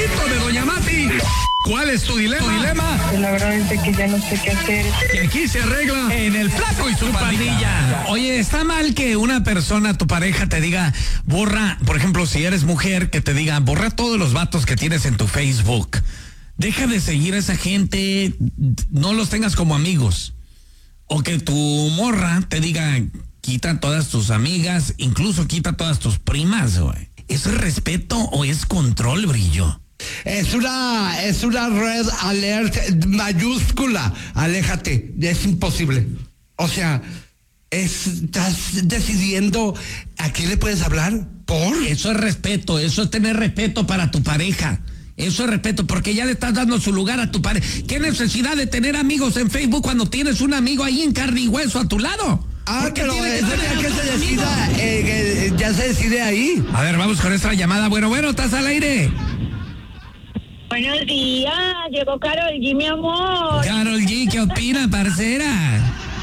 Chespirito de Doña Mati. ¿Cuál es tu dilema? Pues la verdad es que ya no sé qué hacer. Que aquí se arregla en el Flaco y su pandilla. Oye, está mal que una persona, tu pareja, te diga, borra, por ejemplo, si eres mujer, que te diga, borra todos los vatos que tienes en tu Facebook. Deja de seguir a esa gente, no los tengas como amigos. O que tu morra te diga, quita todas tus amigas, incluso quita todas tus primas, güey. ¿Eso es respeto o es control, Brillo? Es una red alert mayúscula. Aléjate, es imposible. O sea, estás decidiendo a quién le puedes hablar. ¿Por? Eso es respeto, eso es tener respeto para tu pareja. Eso es respeto, porque ya le estás dando su lugar a tu pareja. ¿Qué necesidad de tener amigos en Facebook cuando tienes un amigo ahí en carne y hueso a tu lado? Pero eso ya que se decida, ya se decide ahí. A ver, vamos con esta llamada. Bueno, estás al aire. Buenos días, llegó Karol G, mi amor. Karol G, ¿qué opina, parcera?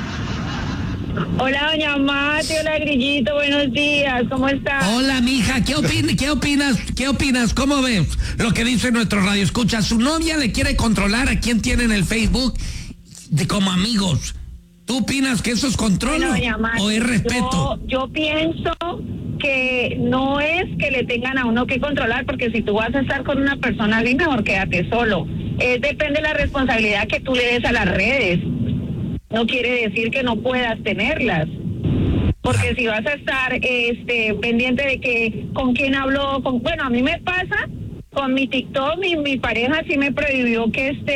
Hola, doña Mati, hola, Grillito, buenos días, ¿cómo estás? Hola, mija, ¿qué opinas? ¿Cómo ves lo que dice nuestro radio? Escucha, su novia le quiere controlar a quien tiene en el Facebook como amigos. ¿Tú opinas que eso es control o es respeto? Yo pienso que no es que le tengan a uno que controlar, porque si tú vas a estar con una persona así, mejor quédate solo. Depende de la responsabilidad que tú le des a las redes. No quiere decir que no puedas tenerlas. Porque si vas a estar pendiente de que con quién habló, bueno, a mí me pasa con mi TikTok, mi pareja sí me prohibió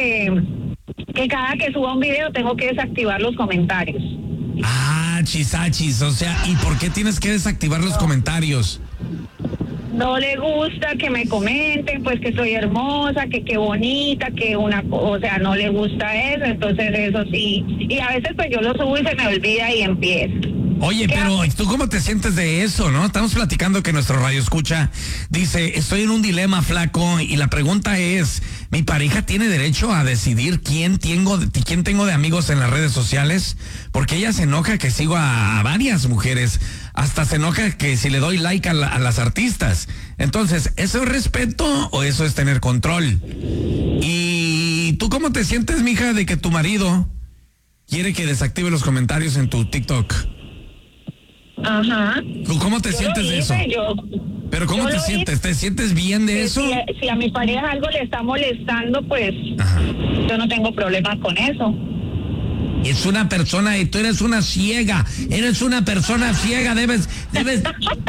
que cada que suba un video tengo que desactivar los comentarios. Chisachis, o sea, ¿y por qué tienes que desactivar los comentarios? No le gusta que me comenten, pues que soy hermosa, que qué bonita, o sea, no le gusta eso, entonces eso sí. Y a veces pues yo lo subo y se me olvida y empiezo. Oye, pero ¿tú cómo te sientes de eso, no? Estamos platicando que nuestro radio escucha dice, estoy en un dilema, flaco, y la pregunta es, ¿mi pareja tiene derecho a decidir quién tengo de amigos en las redes sociales? Porque ella se enoja que sigo a varias mujeres, hasta se enoja que si le doy like a las artistas. Entonces, ¿eso es respeto o eso es tener control? ¿Y tú cómo te sientes, mija, de que tu marido quiere que desactive los comentarios en tu TikTok? Ajá. ¿Cómo te sientes de eso? ¿Pero cómo te sientes? ¿Te sientes bien de eso? Si a mi pareja algo le está molestando, pues yo no tengo problemas con eso. Es una persona y tú eres una ciega. Eres una persona ciega, debes... Pues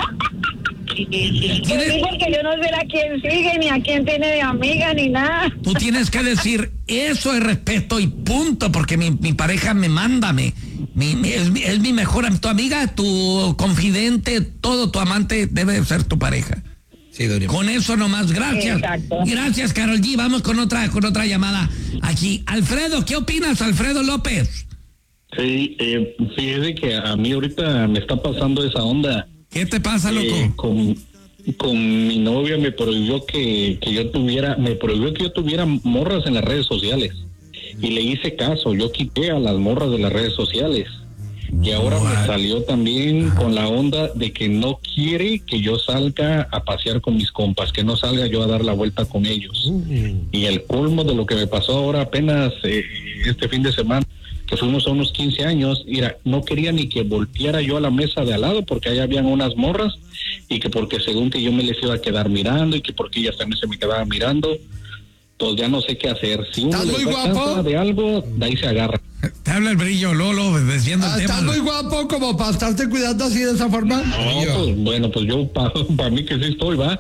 sí, porque yo no sé a quién sigue, ni a quién tiene de amiga, ni nada. Tú tienes que decir, eso es respeto y punto, porque mi pareja me manda, es mi mejor, tu amiga, tu confidente, todo tu amante debe ser tu pareja. Sí, Doria. Con eso nomás, gracias. Exacto. Gracias, Karol G. Vamos con otra llamada aquí. Alfredo, ¿qué opinas, Alfredo López? Sí, fíjese que a mí ahorita me está pasando esa onda. ¿Qué te pasa, loco? Con mi novia me prohibió que yo tuviera morras en las redes sociales. Y le hice caso, yo quité a las morras de las redes sociales. Y ahora me salió también con la onda de que no quiere que yo salga a pasear con mis compas, que no salga yo a dar la vuelta con ellos. Y el colmo de lo que me pasó ahora apenas este fin de semana, que fuimos a unos 15 años, mira, no quería ni que volteara yo a la mesa de al lado porque ahí habían unas morras y que porque según que yo me les iba a quedar mirando y que porque ellas también se me quedaban mirando, pues ya no sé qué hacer. Si uno les da chance de algo, de ahí se agarra. Te habla el Brillo, Lolo, desviando el tema. ¿Estás muy guapo como para estarte cuidando así de esa forma? No, pues, bueno, pues yo para mí que sí estoy, va.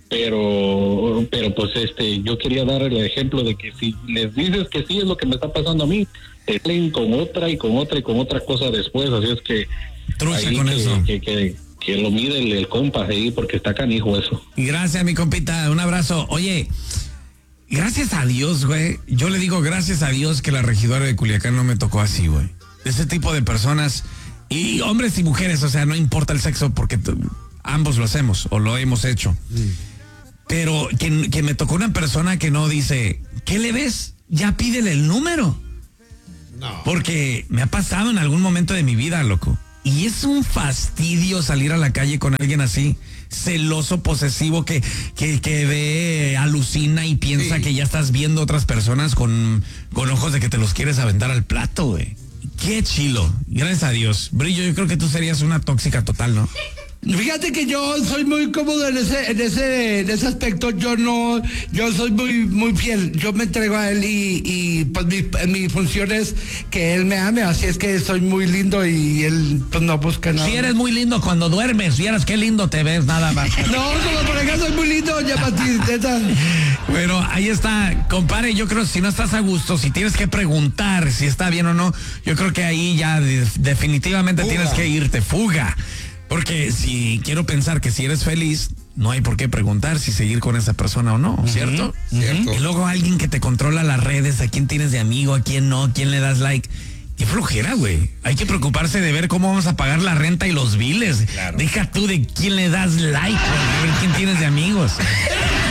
Pero pues yo quería dar el ejemplo de que si les dices que sí es lo que me está pasando a mí, te salen con otra y con otra y con otra cosa después, así es que trucha con eso. Que lo mide el compa ahí, porque está canijo eso. Y gracias, mi compita, un abrazo. Oye, gracias a Dios, güey, yo le digo gracias a Dios que la regidora de Culiacán no me tocó así, güey. Ese tipo de personas, y hombres y mujeres, o sea, no importa el sexo, porque ambos lo hacemos, o lo hemos hecho. Pero que me tocó una persona que no dice, ¿qué le ves? Ya pídele el número. No. Porque me ha pasado en algún momento de mi vida, loco. Y es un fastidio salir a la calle con alguien así. celoso, posesivo, que ve, alucina y piensa que ya estás viendo otras personas con ojos de que te los quieres aventar al plato, güey. Qué chilo. Gracias a Dios. Brillo, yo creo que tú serías una tóxica total, ¿no? Fíjate que yo soy muy cómodo en ese aspecto. Yo soy muy fiel. Yo me entrego a él y pues mi función es que él me ame. Así es que soy muy lindo y él pues no busca nada. Si eres muy lindo cuando duermes, vieras qué lindo te ves, nada más. No, como por acá soy muy lindo, ya para ti, neta. Bueno, ahí está, compadre. Yo creo que si no estás a gusto, si tienes que preguntar si está bien o no, yo creo que ahí ya definitivamente tienes que irte. Fuga. Porque si quiero pensar que si eres feliz, no hay por qué preguntar si seguir con esa persona o no, ¿cierto? Cierto. Y luego alguien que te controla las redes, a quién tienes de amigo, a quién no, a quién le das like. Qué flojera, güey. Hay que preocuparse de ver cómo vamos a pagar la renta y los biles. Claro. Deja tú de quién le das like, a ver quién tienes de amigos.